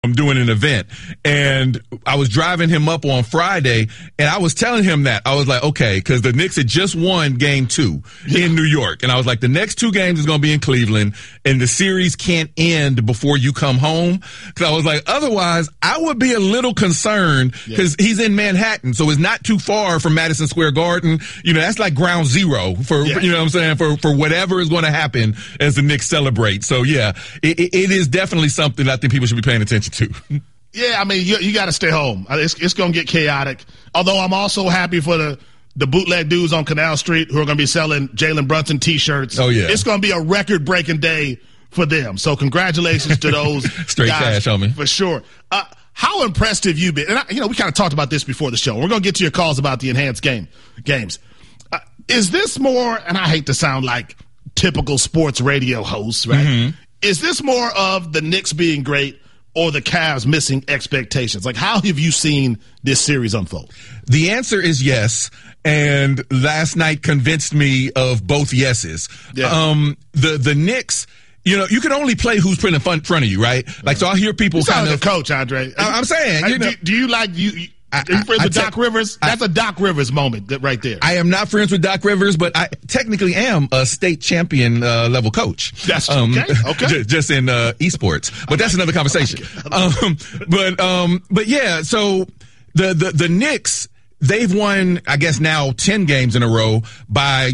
I'm doing an event, and I was driving him up on Friday, and I was telling him that. I was like, okay, because the Knicks had just won game 2 in New York, and I was like, the next 2 games is going to be in Cleveland, and the series can't end before you come home. Because I was like, otherwise, I would be a little concerned because he's in Manhattan, so it's not too far from Madison Square Garden. You know, that's like ground zero for you know what I'm saying, for whatever is going to happen as the Knicks celebrate. So, yeah, it is definitely something I think people should be paying attention to. Yeah, I mean, you got to stay home. It's going to get chaotic. Although I'm also happy for the bootleg dudes on Canal Street who are going to be selling Jalen Brunson T-shirts. Oh, yeah. It's going to be a record-breaking day for them. So congratulations to those Straight guys, cash, homie. for sure. How impressed have you been? And, we kind of talked about this before the show. We're going to get to your calls about the enhanced games. Is this more, and I hate to sound like typical sports radio hosts, right? Mm-hmm. Is this more of the Knicks being great or the Cavs missing expectations? Like, how have you seen this series unfold? The answer is yes, and last night convinced me of both yeses. Yeah. The Knicks, you know, you can only play who's put in front of you, right? Like, so I hear people kind of coach, Andre. I'm saying, you know, do you like you? Are you friends with Doc Rivers? That's a Doc Rivers moment right there. I am not friends with Doc Rivers, but I technically am a state champion level coach. That's okay. Just in esports, but that's another conversation. But yeah, so the Knicks, they've won, I guess now 10 games in a row by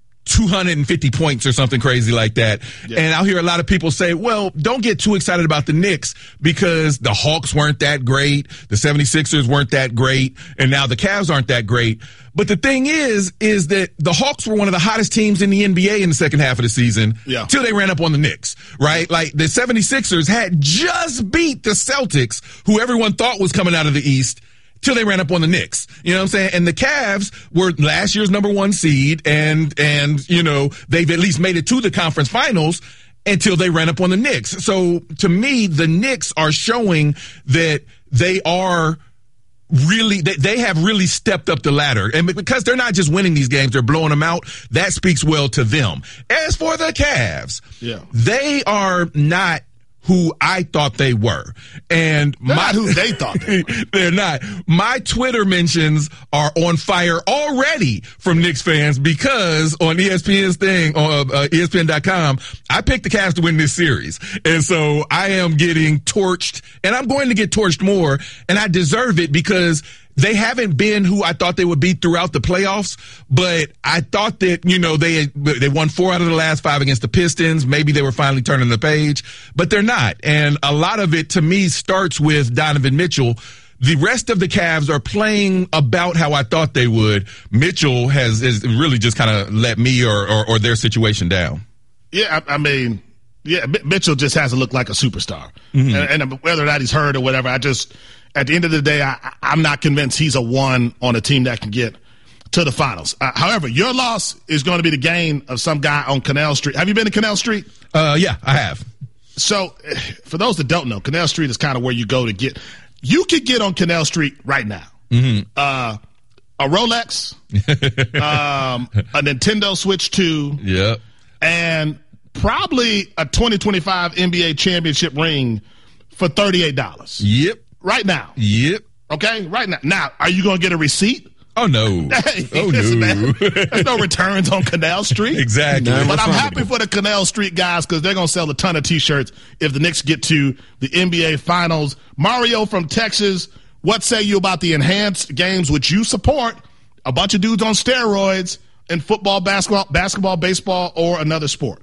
250 points or something crazy like that. Yeah. And I'll hear a lot of people say, well, don't get too excited about the Knicks because the Hawks weren't that great, the 76ers weren't that great, and now the Cavs aren't that great. But the thing is that the Hawks were one of the hottest teams in the NBA in the second half of the season till they ran up on the Knicks, right? Like the 76ers had just beat the Celtics, who everyone thought was coming out of the East, till they ran up on the Knicks. You know what I'm saying? And the Cavs were last year's number 1 seed, and you know, they've at least made it to the conference finals until they ran up on the Knicks. So to me, the Knicks are showing that they are really, they have really stepped up the ladder. And because they're not just winning these games, they're blowing them out. That speaks well to them. As for the Cavs, they are not who I thought they were. And they're not who they thought they were. They're not. My Twitter mentions are on fire already from Knicks fans because on ESPN's thing, on ESPN.com, I picked the Cavs to win this series. And so I am getting torched, and I'm going to get torched more, and I deserve it because they haven't been who I thought they would be throughout the playoffs, but I thought that, you know, they won 4 out of the last 5 against the Pistons. Maybe they were finally turning the page, but they're not. And a lot of it, to me, starts with Donovan Mitchell. The rest of the Cavs are playing about how I thought they would. Mitchell has really just kind of let me or their situation down. Yeah, I mean, Mitchell just hasn't looked like a superstar. Mm-hmm. And whether or not he's hurt or whatever, at the end of the day, I'm not convinced he's a one on a team that can get to the finals. However, your loss is going to be the gain of some guy on Canal Street. Have you been to Canal Street? Yeah, I have. So, for those that don't know, Canal Street is kind of where you go to get. You could get on Canal Street right now. Mm-hmm. A Rolex, a Nintendo Switch 2, and probably a 2025 NBA championship ring for $38. Yep. Right now. Yep. Okay, right now. Now, are you going to get a receipt? Oh, no. No. There's no returns on Canal Street. Exactly. But I'm happy for the Canal Street guys because they're going to sell a ton of T-shirts if the Knicks get to the NBA Finals. Mario from Texas, what say you about the enhanced games which you support? A bunch of dudes on steroids in football, basketball, baseball, or another sport.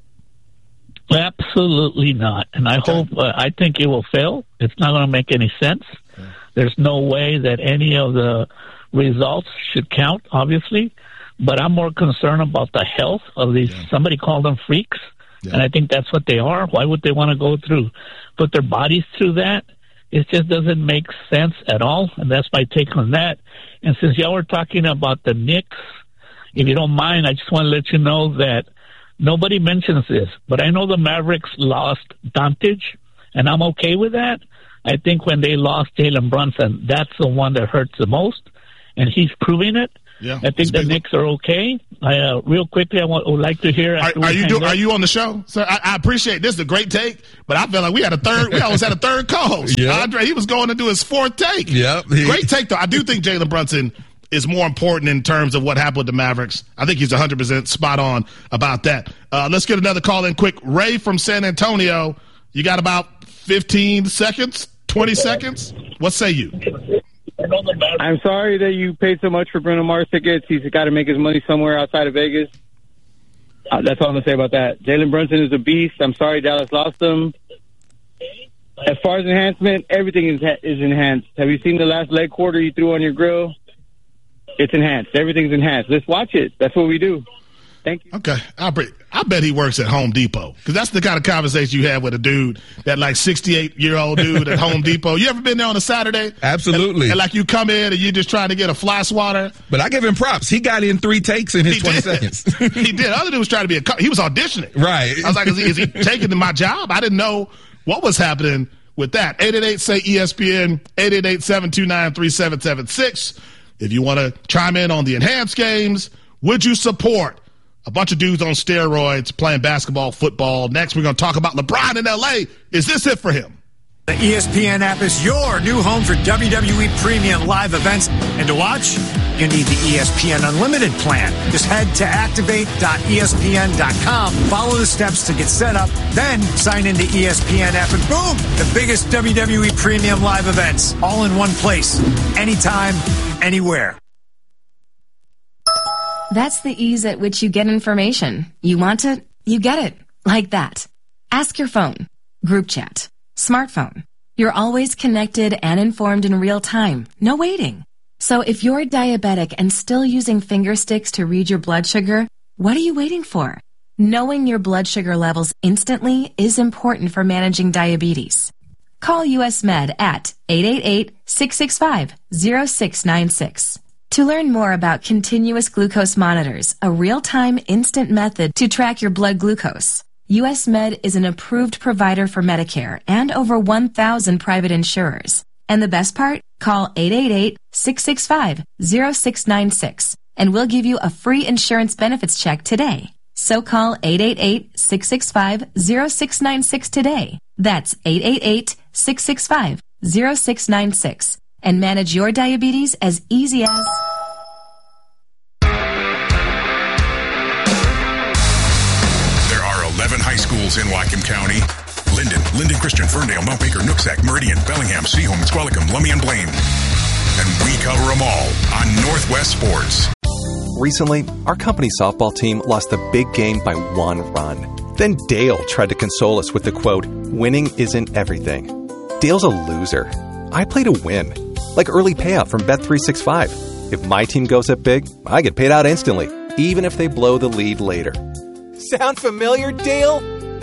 Absolutely not. And I think it will fail. It's not going to make any sense. Okay. There's no way that any of the results should count, obviously. But I'm more concerned about the health of these, somebody called them freaks. Yeah. And I think that's what they are. Why would they want to put their bodies through that? It just doesn't make sense at all. And that's my take on that. And since y'all were talking about the Knicks, if you don't mind, I just want to let you know that nobody mentions this, but I know the Mavericks lost Doncic, and I'm okay with that. I think when they lost Jalen Brunson, that's the one that hurts the most, and he's proving it. Yeah, I think the Knicks are okay. Real quickly, I would like to hear. Are you on the show, sir? I appreciate this. Is a great take, but I feel like we almost had a third co-host. Yep. Andre, he was going to do his fourth take. Yep. Great take, though. I do think Jalen Brunson is more important in terms of what happened with the Mavericks. I think he's 100% spot on about that. Let's get another call in quick. Ray from San Antonio, you got about 15 seconds, 20 seconds? What say you? I'm sorry that you paid so much for Bruno Mars tickets. He's got to make his money somewhere outside of Vegas. That's all I'm going to say about that. Jalen Brunson is a beast. I'm sorry Dallas lost him. As far as enhancement, everything is enhanced. Have you seen the last leg quarter you threw on your grill? It's enhanced. Everything's enhanced. Let's watch it. That's what we do. Thank you. Okay. I bet he works at Home Depot, because that's the kind of conversation you have with a dude, that like 68-year-old dude at Home Depot. You ever been there on a Saturday? Absolutely. And like you come in and you're just trying to get a fly swatter. But I give him props. He got in 3 takes in his 20 seconds. He did. Other dude was trying to be he was auditioning. Right. I was like, is he taking my job? I didn't know what was happening with that. 888-SAY-ESPN, 888-729-3776. If you want to chime in on the enhanced games, would you support a bunch of dudes on steroids playing basketball, football? Next, we're going to talk about LeBron in L.A. Is this it for him? The ESPN app is your new home for WWE Premium live events. And to watch, you need the ESPN Unlimited plan. Just head to activate.espn.com, follow the steps to get set up, then sign into ESPN app, and boom, the biggest WWE Premium live events, all in one place, anytime, anywhere. That's the ease at which you get information. You want it, you get it. Like that. Ask your phone. Group chat. Smartphone. You're always connected and informed in real time. No waiting. So if you're diabetic and still using finger sticks to read your blood sugar, what are you waiting for? Knowing your blood sugar levels instantly is important for managing diabetes. Call US Med at 888-665-0696. To learn more about continuous glucose monitors, a real-time instant method to track your blood glucose. US Med is an approved provider for Medicare and over 1,000 private insurers. And the best part? Call 888-665-0696 and we'll give you a free insurance benefits check today. So call 888-665-0696 today. That's 888-665-0696 and manage your diabetes as easy as... There are 11 high schools in Whatcom County. Linden Christian, Ferndale, Mount Baker, Nooksack, Meridian, Bellingham, Seaholm, Squalicum, Lummi, and Blaine. And we cover them all on Northwest Sports. Recently, our company softball team lost the big game by 1 run. Then Dale tried to console us with the quote, "Winning isn't everything." Dale's a loser. I play to win. Like early payout from Bet365. If my team goes up big, I get paid out instantly, even if they blow the lead later. Sound familiar, Dale?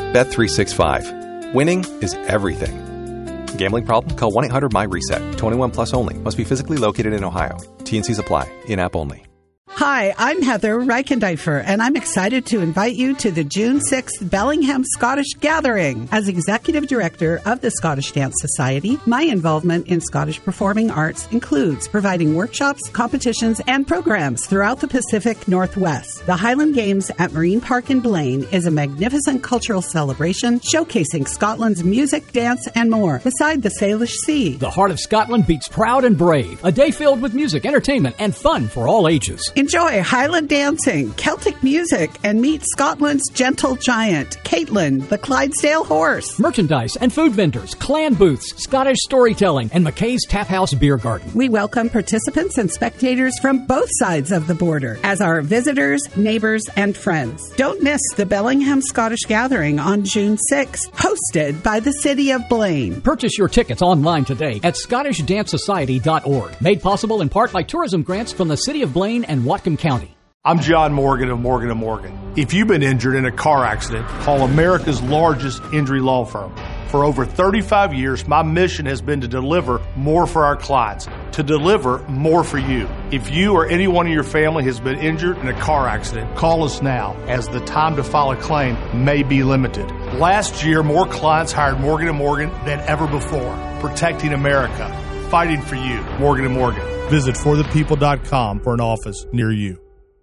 Bet365. Winning is everything. Gambling problem? Call 1-800-MY-RESET. 21 plus only. Must be physically located in Ohio. T&Cs apply. In-app only. Hi, I'm Heather Reichendeifer, and I'm excited to invite you to the June 6th Bellingham Scottish Gathering. As Executive Director of the Scottish Dance Society, my involvement in Scottish performing arts includes providing workshops, competitions, and programs throughout the Pacific Northwest. The Highland Games at Marine Park in Blaine is a magnificent cultural celebration showcasing Scotland's music, dance, and more, beside the Salish Sea. The heart of Scotland beats proud and brave. A day filled with music, entertainment, and fun for all ages. Enjoy Highland dancing, Celtic music, and meet Scotland's gentle giant, Caitlin, the Clydesdale horse. Merchandise and food vendors, clan booths, Scottish storytelling, and McKay's Tap House Beer Garden. We welcome participants and spectators from both sides of the border as our visitors, neighbors, and friends. Don't miss the Bellingham Scottish Gathering on June 6th, hosted by the City of Blaine. Purchase your tickets online today at ScottishDanceSociety.org. Made possible in part by tourism grants from the City of Blaine and Whatcom County. I'm John Morgan of Morgan & Morgan. If you've been injured in a car accident, call America's largest injury law firm. For over 35 years, my mission has been to deliver more for our clients, to deliver more for you. If you or anyone in your family has been injured in a car accident, call us now, as the time to file a claim may be limited. Last year, more clients hired Morgan & Morgan than ever before, protecting America. fighting for you. Morgan & Morgan. Visit forthepeople.com for an office near you.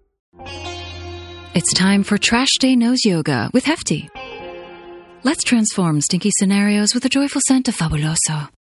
It's time for Trash Day Nose Yoga with Hefty. Let's transform stinky scenarios with a joyful scent of Fabuloso.